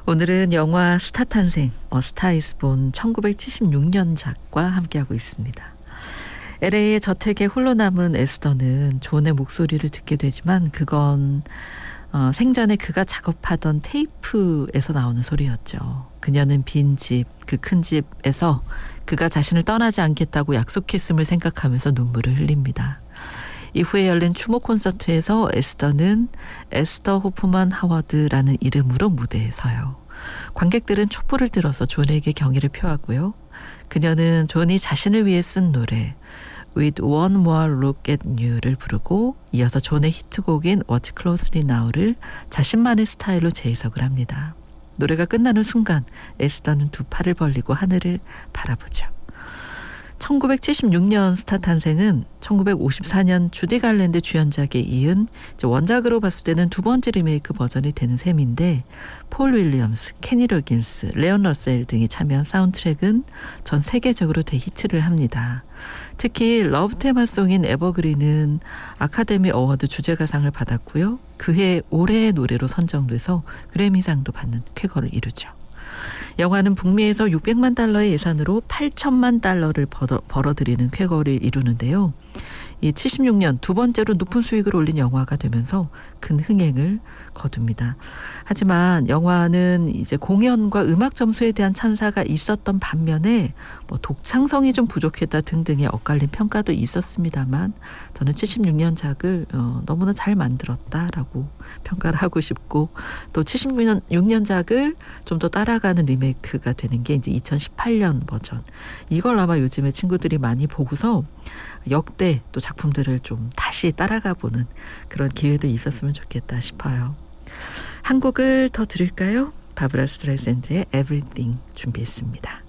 오늘은 영화 스타 탄생, 스타 이즈 본 1976년작과 함께하고 있습니다. LA의 저택에 홀로 남은 에스더는 존의 목소리를 듣게 되지만 그건 생전에 그가 작업하던 테이프에서 나오는 소리였죠. 그녀는 빈 집, 그 큰 집에서 그가 자신을 떠나지 않겠다고 약속했음을 생각하면서 눈물을 흘립니다. 이후에 열린 추모 콘서트에서 에스더는 에스더 호프만 하워드라는 이름으로 무대에 서요. 관객들은 촛불을 들어서 존에게 경의를 표하고요. 그녀는 존이 자신을 위해 쓴 노래 With One More Look at You를 부르고 이어서 존의 히트곡인 Watch Closely Now를 자신만의 스타일로 재해석을 합니다. 노래가 끝나는 순간 에스더는 두 팔을 벌리고 하늘을 바라보죠. 1976년 스타 탄생은 1954년 주디 갈랜드 주연작에 이은 원작으로 봤을 때는 두 번째 리메이크 버전이 되는 셈인데 폴 윌리엄스, 케니 로긴스, 레온 러셀 등이 참여한 사운드트랙은 전 세계적으로 대히트를 합니다. 특히 러브 테마송인 에버그린은 아카데미 어워드 주제가상을 받았고요. 그해 올해의 노래로 선정돼서 그래미상도 받는 쾌거를 이루죠. 영화는 북미에서 600만 달러의 예산으로 8천만 달러를 벌어들이는 쾌거를 이루는데요. 이 76년 두 번째로 높은 수익을 올린 영화가 되면서 큰 흥행을 거둡니다. 하지만 영화는 이제 공연과 음악 점수에 대한 찬사가 있었던 반면에 독창성이 좀 부족했다 등등의 엇갈린 평가도 있었습니다만 저는 76년작을 너무나 잘 만들었다라고 평가를 하고 싶고 또 76년작을 좀 더 따라가는 리메이크가 되는 게 이제 2018년 버전. 이걸 아마 요즘에 친구들이 많이 보고서 역대 또 작품들을 좀 다시 따라가 보는 그런 기회도 있었으면 좋겠다 싶어요. 한 곡을 더 들을까요? 바브라 스트라이샌드의 Everything 준비했습니다.